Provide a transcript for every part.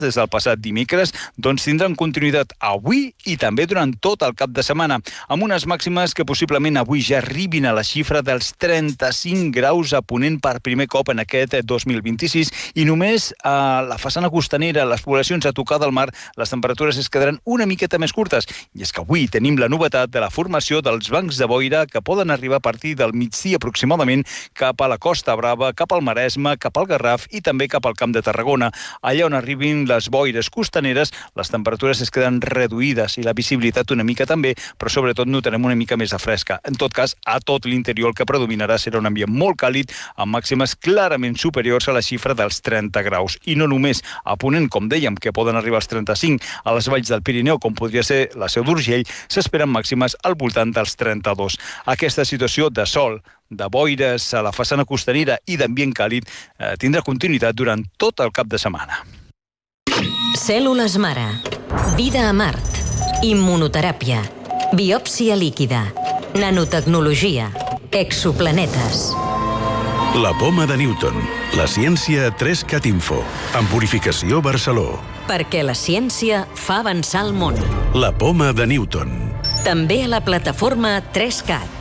des del passat dimecres, doncs tindran continuïtat avui i també durant tot el cap de setmana, amb unes màximes que possiblement avui ja arribin a la xifra dels 35 graus a Ponent per primer cop en aquest 2026 i només a la façana costanera, les poblacions a tocar del mar, les temperatures es quedaran una miqueta més curtes. I és que avui tenim la novetat de la formació dels bancs de boira que poden arribar a partir del migdia aproximadament cap a la Costa Brava, cap al Maresme, cap al Garraf i també cap al Camp de Tarragona. Allà on arribin les boires costaneres, les temperatures es queden reduïdes i la visibilitat una mica també, però sobretot notarem una mica més de fresca. En tot cas, a tot l'interior el que predominarà serà un ambient molt càlid, amb màximes clarament superiors a la xifra dels 30 graus. I no només a Ponent, com dèiem, que poden arribar als 35, a les valls del Pirineu, com podria ser la Seu d'Urgell, s'esperen màximes al voltant dels 32. Aquesta situació de sol, de boires a la façana costanera i d'ambient càlid tindrà continuïtat durant tot el cap de setmana. Cèl·lules mare. Vida a Mart. Immunoteràpia. Biòpsia líquida. Nanotecnologia. Exoplanetes. La poma de Newton. La ciència 3CAT Info. En Purificació Barceló. Perquè la ciència fa avançar el món. La poma de Newton. També a la plataforma 3CAT.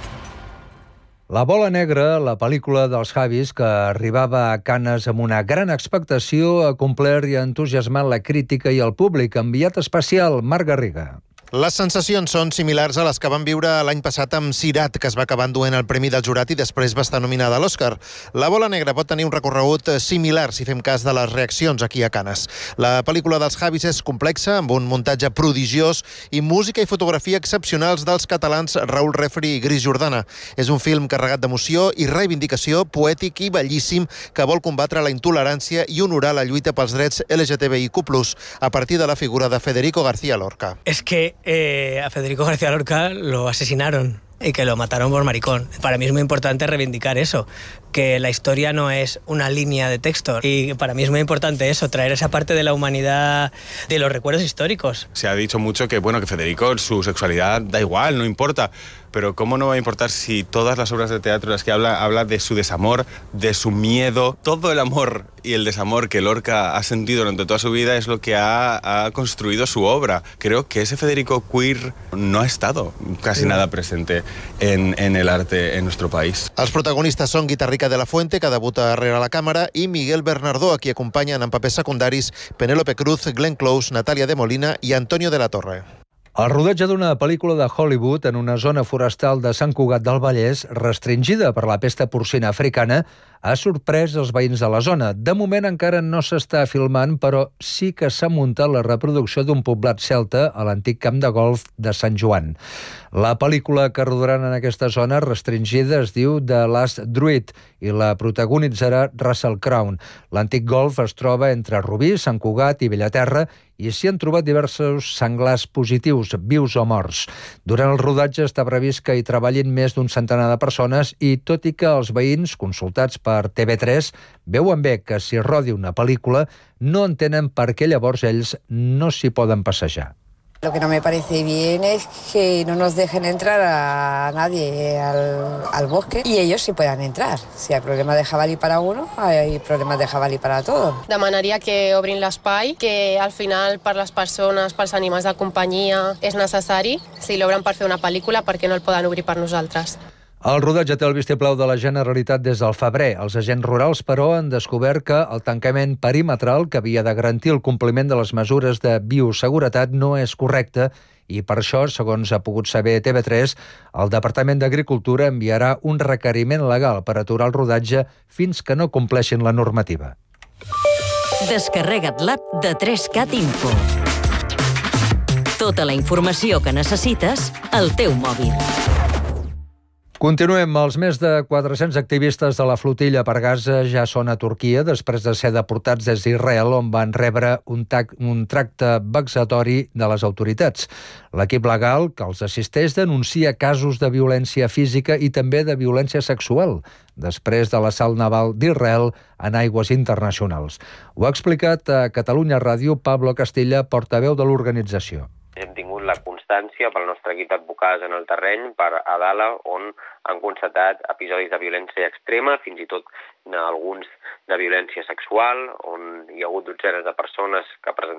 La bola negra, la pel·lícula dels Javis, que arribava a Canes amb una gran expectació, ha complert i ha entusiasmat la crítica i el públic. Enviat especial, Marc Garriga. Les sensacions són similars a les que van viure l'any passat amb Sirat, que es va acabar enduent el Premi del Jurat i després va estar nominada a l'Oscar. La bola negra pot tenir un recorregut similar si fem cas de les reaccions aquí a Canes. La pel·lícula dels Javis és complexa, amb un muntatge prodigiós i música i fotografia excepcionals dels catalans Raül Refri i Gris Jordana. És un film carregat d'emoció i reivindicació, poètic i bellíssim, que vol combatre la intolerància i honorar la lluita pels drets LGTBIQ+, a partir de la figura de Federico García Lorca. Es que a Federico García Lorca lo asesinaron y que lo mataron por maricón. Para mí es muy importante reivindicar eso, que la historia no es una línea de texto. Y para mí es muy importante eso, traer esa parte de la humanidad, de los recuerdos históricos. Se ha dicho mucho que, bueno, que Federico, su sexualidad da igual, no importa. Pero ¿cómo no va a importar si todas las obras de teatro en las que habla de su desamor, de su miedo? Todo el amor y el desamor que Lorca ha sentido durante toda su vida es lo que ha construido su obra. Creo que ese Federico queer no ha estado casi nada presente en el arte en nuestro país. Els protagonistes són Guitarrica de la Fuente, que debuta rere la càmera, i Miguel Bernardó, a qui acompanyen en papers secundaris Penélope Cruz, Glenn Close, Natàlia de Molina i Antonio de la Torre. El rodatge d'una pel·lícula de Hollywood en una zona forestal de Sant Cugat del Vallès, restringida per la pesta porcina africana, ha sorprès els veïns de la zona. De moment encara no s'està filmant, però sí que s'ha muntat la reproducció d'un poblat celta a l'antic camp de golf de Sant Joan. La pel·lícula que rodaran en aquesta zona restringida es diu The Last Druid i la protagonitzarà Russell Crowe. L'antic golf es troba entre Rubí, Sant Cugat i Bellaterra i s'hi han trobat diversos senglars positius, vius o morts. Durant el rodatge està previst que hi treballin més d'un centenar de persones i, tot i que els veïns, consultats per TV3, veuen bé que s'hi rodi una pel·lícula, no entenen per què llavors ells no s'hi poden passejar. Lo que no me parece bien es que no nos dejen entrar a nadie al bosque y ellos sí puedan entrar. Si hay problemas de jabalí para uno, hay problemas de jabalí para todos. Demanaria que obrin l'espai, que al final per les persones, pels animals de companyia, és necessari. Si l'obren per fer una pel·lícula, per què no el poden obrir per nosaltres? El rodatge té el vistiplau de la Generalitat des del febrer. Els agents rurals, però, han descobert que el tancament perimetral, que havia de garantir el compliment de les mesures de bioseguretat, no és correcte i per això, segons ha pogut saber TV3, el Departament d'Agricultura enviarà un requeriment legal per aturar el rodatge fins que no compleixin la normativa. Descarrega't l'app de 3CAT Info. Tota la informació que necessites al teu mòbil. Continuem. Els més de 400 activistes de la flotilla per Gaza ja són a Turquia després de ser deportats des d'Israel, on van rebre un tracte vexatori de les autoritats. L'equip legal que els assisteix denuncia casos de violència física i també de violència sexual després de l'assalt naval d'Israel en aigües internacionals. Ho ha explicat a Catalunya Ràdio Pablo Castilla, portaveu de l'organització. Hem tingut la constatació constància pel nostre equip d'advocats en el terreny, per Adala, on han constatat episodis de violència extrema, fins i tot alguns de violència sexual, on hi ha hagut dotzenes de persones que presentaven